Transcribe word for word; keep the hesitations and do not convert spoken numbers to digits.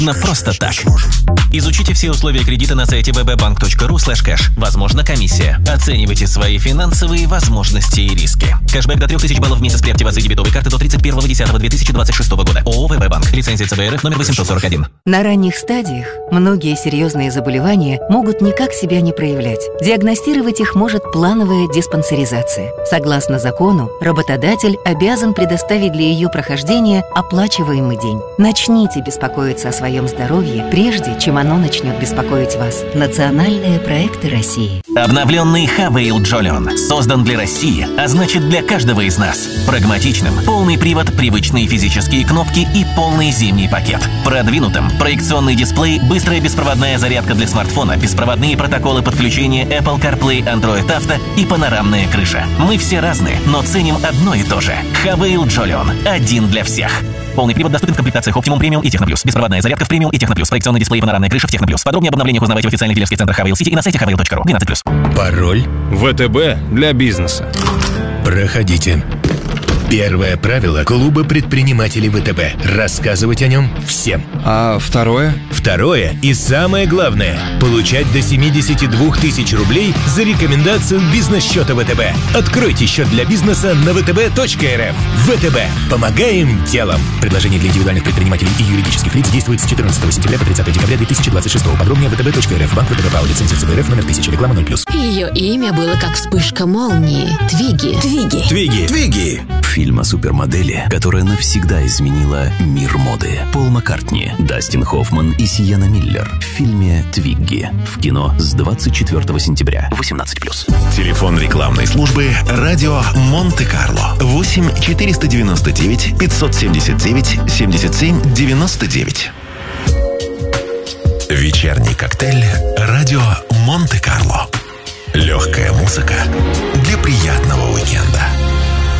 но просто так. Изучите все условия кредита на сайте вэ бэ банк точка ру слэш кэш. Возможно, комиссия. Оценивайте свои финансовые возможности и риски. Кэшбэк до трех тысяч баллов в месяц при активации дебетовой карты до тридцать первого десятого две тысячи двадцать шестого года. ООО вэ бэ банк. Лицензия цэ бэ эр эф номер восемьсот сорок один. На ранних стадиях многие серьезные заболевания могут никак себя не проявлять. Диагностировать их может плановая диспансеризация. Согласно закону, работодатель обязан предоставить для ее прохождения оплачиваемый день. Начните беспокоиться о своем здоровье, прежде чем оно начнет беспокоить вас. Национальные проекты России. Обновленный Хавейл Джолион создан для России, а значит для каждого из нас. Прагматичным, полный привод, привычные физические кнопки и полный зимний пакет. Продвинутым, проекционный дисплей, быстрая беспроводная зарядка для смартфона, беспроводные протоколы подключения Apple CarPlay, Android Auto и панорамная крыша. Мы все разные, но ценим одно и то же. Хавейл Джолион. Один для всех. Полный привод доступен в комплектациях Optimum Premium и Techno Plus. Беспроводная зарядка в Premium и Techno Plus. Проекционный дисплей и панорамная крыша в Techno Plus. Подробнее об обновлениях узнавайте в официальных дилерских центрах Хавейл Сити и на сайте хавейл точка ру. двенадцать плюс. Пароль вэ тэ бэ для бизнеса. Проходите. Первое правило клуба предпринимателей вэ тэ бэ – рассказывать о нем всем. А второе? Второе и самое главное – получать до семьдесят два тысяч рублей за рекомендацию бизнес-счета вэ тэ бэ. Откройте счет для бизнеса на вэ тэ бэ точка эр эф. вэ тэ бэ. Помогаем делом. Предложение для индивидуальных предпринимателей и юридических лиц действует с четырнадцатого сентября по тридцатое декабря две тысячи двадцать шестого. Подробнее вэ тэ бэ точка эр эф. Банк вэ тэ бэ ПАО. Лицензия цэ бэ эр эф номер тысяча. Реклама ноль плюс. Ее имя было как вспышка молнии. Твиги. Твиги. Твиги. Твиги. Фильм о супермодели, которая навсегда изменила мир моды. Пол Маккартни, Дастин Хоффман и Сиенна Миллер в фильме «Твигги». В кино с двадцать четвёртого сентября. восемнадцать плюс. Телефон рекламной службы «Радио Монте-Карло». восемь четыреста девяносто девять пятьсот семьдесят девять семьдесят семь девяносто девять. Вечерний коктейль «Радио Монте-Карло». Легкая музыка для приятного уикенда.